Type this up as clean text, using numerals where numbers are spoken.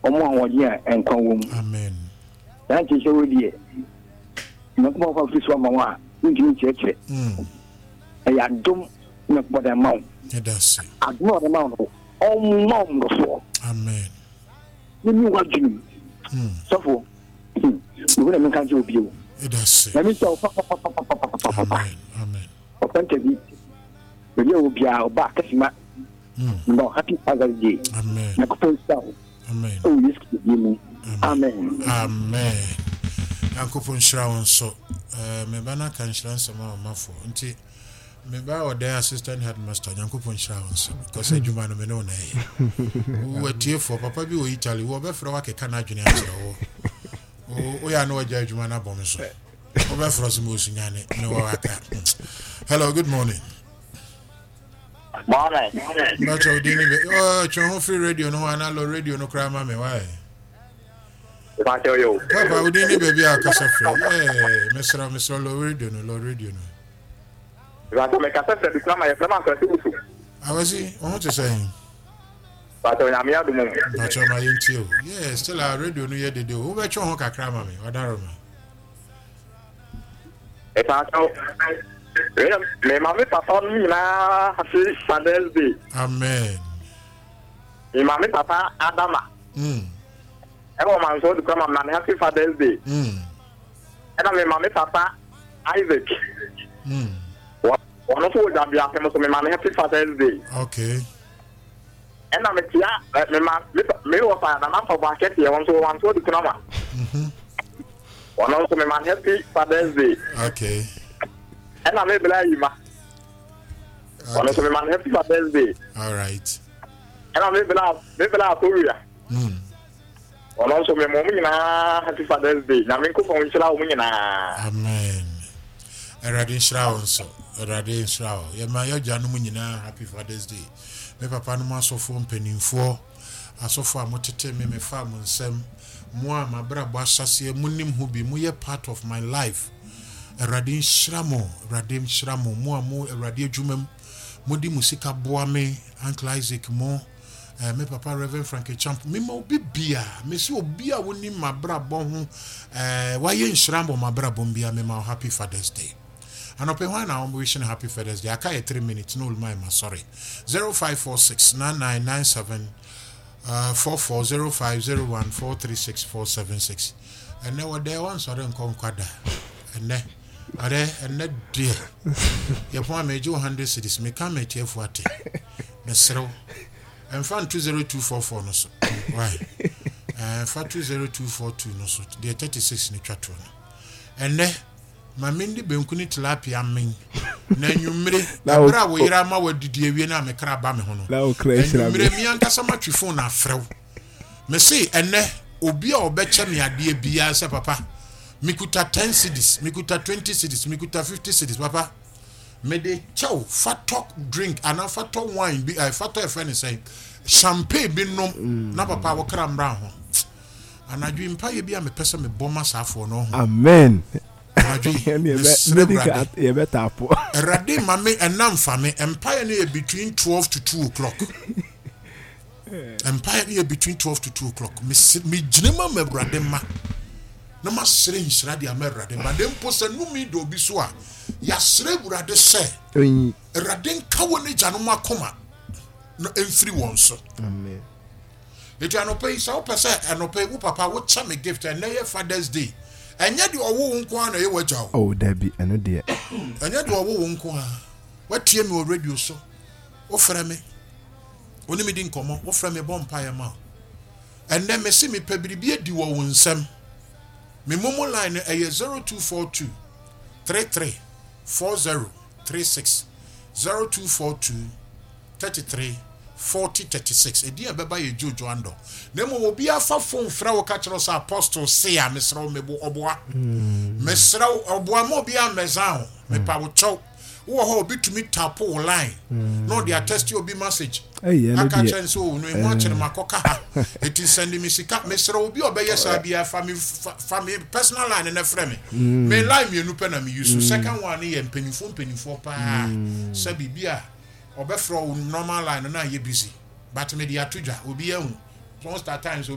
omo awodie enkwa wom amen dan ti se wodie no ko fa fi so amawa ndini cheche ya dum no boda maw that's admo the maw mom so amen ni wajunu so for we na menka je obi o that's let me say amen amen thank you we obi a oba kasima no happy Father's Day amen na ko so amen oh yes amen amen Yankopon shira won so me bana kan shira sama mafo nti me ba o there assistant headmaster Yankopon shira won so because adwuma no me no na e wo tie for papa bi o Italy wo be fro wa ke kana adwene a kire wo o ya no waja adwuma na bom so wo be fro so mo sunyane me wo aka hello good morning morning but o dini be chon free radio no ana lo radio no kra ma me why Papa yo. Papa, we didn't baby a casa free. Eh, Mr. Low radio no. Papa me casa free because my friend man so. I was he? What you saying? Papa na me adu mo. But you my into. Yeah, still our radio no ye dey do. Who bet you ho kakra ma me? Wadaro me. E pa so. Me mama papa mi na happy Father's Day. Amen. Me mama papa Adama. Everyone man so to come and happy Father's Day. And my mommy papa Isaac. One of those that be after me happy Father's Day. Okay. And I'm me was an for basket here one so to come. One also me happy Father's Day. Okay. And I'm maybe like one also me happy Father's Day. All right. And I'm maybe like Korea. Also, my mom na happy Father's Day. Na me ko fon shira wo nyina. Amen. Eradin shira so. Eradin shira. Ye ma yo janu mu nyina happy Father's Day. Me papa no masofo mpanimfo. Asofo amotete me fa mo nsem. Mo a mabrabo asase munim hu bi mo ye part of my life. Eradin shira mo mo a mo erade adwumam. Modi musika boa me Uncle Isaac mo. Me papa Reverend Frankie Champ me ma obi bia me si obi a woni mabrabo ho wa ye nshrambo mabrabo bia me ma happy Father's Day anope hwan na wishing happy Father's Day aka 3 minutes no my sorry 0546 9997 440501 436476 and now there one sorry nkom kwada and dear your point major 100 cities me come at you ate me sero and fan 20244 no so why fa 20242 no so the 36 ni twatwo no enne ma mendi benkuni tilapia men na nwumre abra wo yira ma wadidi awie na me kra ba me ho no nwumre mi ankasa ma twifo na afrew me say enne obi a obeche me ade bia se papa mikuta 10 cedis mikuta 20 cedis mikuta 50 cedis papa me de chow fatok drink and fatok wine be fatok a friend say champagne be no na papa wo kra mbra ho anadwi mpa ye bia me pese me boma safo no ho amen anadwi medical ye better po erade mame enam fa me empire no between 12 to 2 o'clock empire no between 12 to 2 o'clock me ginema me brade ma na masere nshira de amerade ma dem posa no mi do bi so a ya sere burade se raden kawo ne jano makoma no emfiri won so amen etu anope so pese anope wo papa wo cha me gift and na Father's Day enye de owo nko a na ye waja o dabi eno de enye de owo nko a watie me radio so wo frɛ me oni me di nkomo wo frɛ me bompa ya ma enne me se me pabiribi adi wo nsam me momo line e 0242 33 4036 0242 33 4036 edi abeba ye jojo ando na mo obi afa phone fra wo ka kiro sa apostle say a mesra mebo oboa mesra oboa mo obi ameza ho me pa wo chow wo ho obi tumi tap line no dey attest obi message aka chance o no e mo akere makoka ha eti send me sika mesra obi obeye sa bia family personal line na frɛ me me line me nupe na me use second one ye mpenifo pa sa bibia obefro normal line na ye busy but me dey atudwa obi ehun most at times